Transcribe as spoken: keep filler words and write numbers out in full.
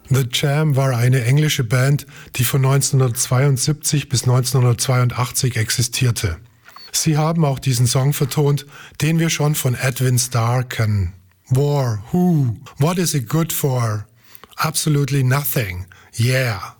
The Jam war eine englische Band, die von neunzehnhundertzweiundsiebzig bis neunzehnhundertzweiundachtzig existierte. Sie haben auch diesen Song vertont, den wir schon von Edwin Starr kennen. War, who, what is it good for? Absolutely nothing. Yeah.